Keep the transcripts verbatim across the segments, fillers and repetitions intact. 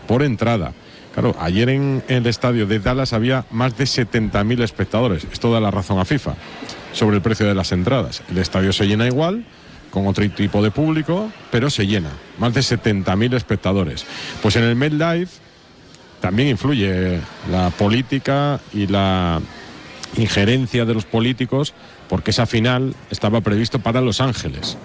por entrada. Claro, ayer en el estadio de Dallas había más de setenta mil espectadores. Esto da la razón a FIFA sobre el precio de las entradas. El estadio se llena igual, con otro tipo de público, pero se llena. Más de setenta mil espectadores. Pues en el MetLife también influye la política y la injerencia de los políticos, porque esa final estaba previsto para Los Ángeles.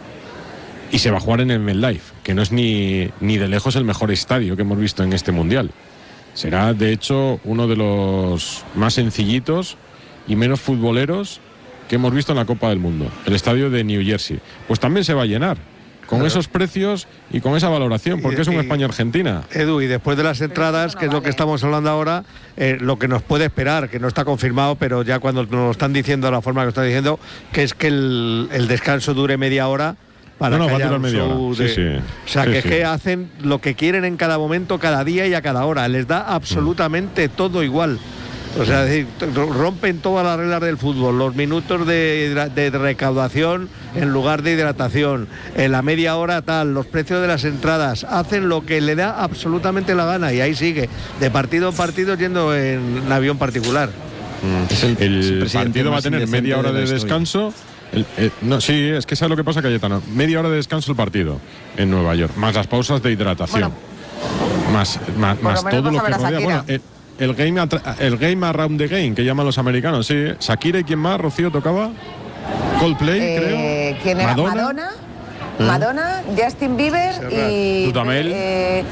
Y se va a jugar en el MetLife, que no es ni, ni de lejos el mejor estadio que hemos visto en este Mundial. Será, de hecho, uno de los más sencillitos y menos futboleros que hemos visto en la Copa del Mundo, el estadio de New Jersey. Pues también se va a llenar, con claro. esos precios y con esa valoración, porque y, es un España-Argentina. Edu, y después de las entradas, que es lo que estamos hablando ahora, eh, lo que nos puede esperar, que no está confirmado, pero ya cuando nos lo están diciendo de la forma que lo están diciendo, que es que el, el descanso dure media hora, para no, no, que va haya a durar media hora. De... Sí, sí. O sea, sí, que, sí. que hacen lo que quieren en cada momento, cada día y a cada hora. Les da absolutamente mm. todo igual. O sea, es decir, rompen todas las reglas del fútbol, los minutos de, de recaudación en lugar de hidratación, en la media hora tal, los precios de las entradas, hacen lo que le da absolutamente la gana y ahí sigue, de partido en partido yendo en, en avión particular. Mm. Es el, el, el partido va a tener media hora de, de descanso. El, eh, no, sí, es que ¿sabes lo que pasa, Cayetano? Media hora de descanso el partido en Nueva York, más las pausas de hidratación, bueno, más, más, más todo lo que rodea. Bueno, el, el, game el game around the game, que llaman los americanos, sí. Shakira y quién más, Rocío, tocaba. Coldplay, eh, creo. ¿Quién era? Madonna. Madonna, ¿Eh? Madonna, Justin Bieber y... Dudamel. Eh,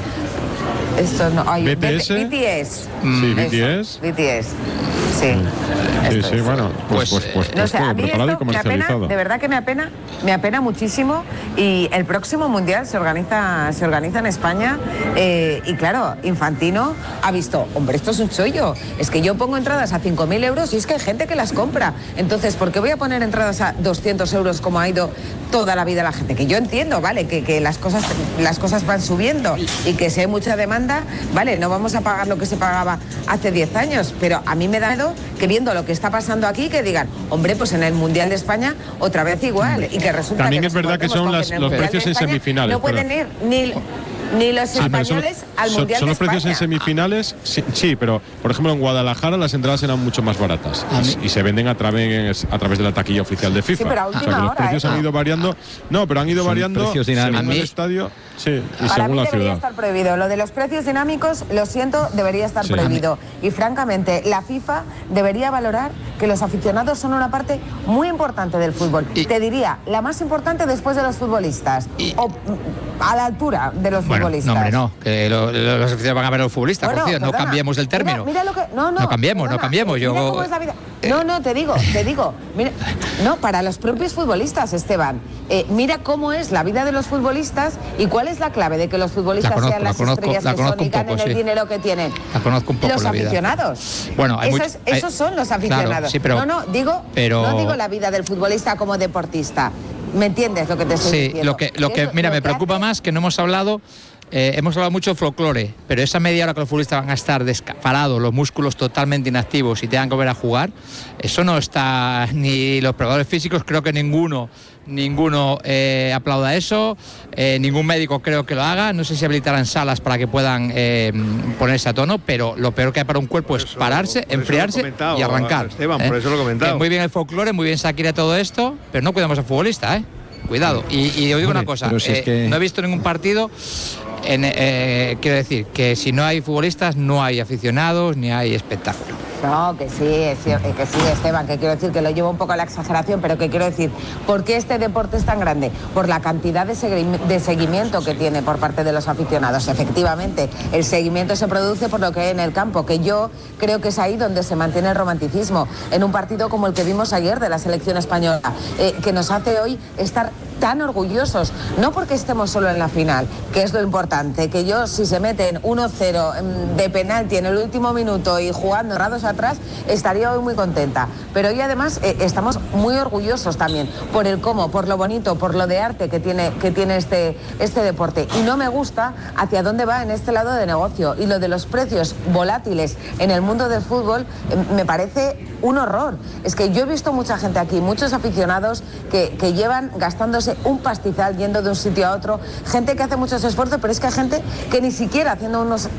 esto no, ay, B T S. B T S. Sí, B T S. B T S. Sí. Sí, sí, bueno, pues, pues, pues, no sé, todo a mí preparado y esto me comercializado. apena, de verdad que me apena, me apena muchísimo. Y el próximo mundial se organiza, se organiza en España eh, y claro, Infantino ha visto, hombre, esto es un chollo. Es que yo pongo entradas a cinco mil euros y es que hay gente que las compra. Entonces, ¿por qué voy a poner entradas a doscientos euros como ha ido toda la vida la gente? Que yo entiendo, vale, que, que las cosas, las cosas van subiendo y que si hay mucha demanda, vale, no vamos a pagar lo que se pagaba hace diez años, pero a mí me da miedo que viendo lo que está pasando aquí, que digan, hombre, pues en el Mundial de España otra vez igual, y que resulta también que es verdad que son las, los precios en semifinales. No pueden ir ni... Ni los sí, españoles son, al Mundial son, son los de precios España. en semifinales, sí, sí, pero por ejemplo en Guadalajara las entradas eran mucho más baratas y, y se venden a través a través de la taquilla oficial de FIFA. Sí, pero a última o sea que los hora, precios ¿eh? han ido variando. No, pero han ido son variando según el estadio, sí, y Para según mí la debería ciudad. estar prohibido. Lo de los precios dinámicos, lo siento, debería estar sí. prohibido. Y francamente, la FIFA debería valorar que los aficionados son una parte muy importante del fútbol. Y, Te diría, la más importante después de los futbolistas. Y, o a la altura de los bueno, futbolistas. No, hombre, no. Que lo, lo, los aficionados van a ver a los futbolistas, bueno, Rocío, no cambiemos el término. Mira, mira lo que, no, no, no cambiemos, perdona, no cambiemos. Yo, cómo es la vida. No, no, te digo, te digo. Mira, no, para los propios futbolistas, Esteban. Eh, mira cómo es la vida de los futbolistas y cuál es la clave de que los futbolistas conozco, sean las conozco, estrellas que son y ganen poco, el sí. dinero que tienen. La conozco un poco los la vida. aficionados. Bueno, hay Eso muy, es, esos hay, son los aficionados. Claro, sí, pero, no, no, digo, pero, no digo la vida del futbolista como deportista. ¿Me entiendes lo que te estoy sí, diciendo? Sí, lo que, lo que, eso, mira, lo me que preocupa hace... más que no hemos hablado. Eh, hemos hablado mucho de folclore, pero esa media hora que los futbolistas van a estar parados, los músculos totalmente inactivos y tengan que volver a jugar, eso no está, ni los preparadores físicos, creo que ninguno ninguno eh, aplauda eso, eh, ningún médico creo que lo haga, no sé si habilitarán salas para que puedan eh, ponerse a tono, pero lo peor que hay para un cuerpo es pararse, enfriarse y arrancar. Esteban, ¿eh? Por eso lo he comentado. Que muy bien el folclore, muy bien Shakira todo esto, pero no cuidamos al futbolista, ¿eh? Cuidado. Y, y os digo Hombre, una cosa, si eh, es que... no he visto ningún partido, en, eh, quiero decir, que si no hay futbolistas no hay aficionados ni hay espectáculo. No, que sí, que sí, Esteban, que quiero decir que lo llevo un poco a la exageración, pero que quiero decir, ¿por qué este deporte es tan grande? Por la cantidad de, segui- de seguimiento que tiene por parte de los aficionados. Efectivamente, el seguimiento se produce por lo que hay en el campo, que yo creo que es ahí donde se mantiene el romanticismo, en un partido como el que vimos ayer de la selección española, eh, que nos hace hoy estar tan orgullosos, no porque estemos solo en la final, que es lo importante, que yo si se meten uno cero de penalti en el último minuto y jugando rados atrás, estaría hoy muy contenta, pero hoy además eh, estamos muy orgullosos también por el cómo, por lo bonito, por lo de arte que tiene, que tiene este, este deporte, y no me gusta hacia dónde va en este lado de negocio, y lo de los precios volátiles en el mundo del fútbol eh, me parece un horror. Es que yo he visto mucha gente aquí, muchos aficionados que, que llevan gastándose un pastizal yendo de un sitio a otro, gente que hace muchos esfuerzos, pero es que hay gente que ni siquiera haciendo unos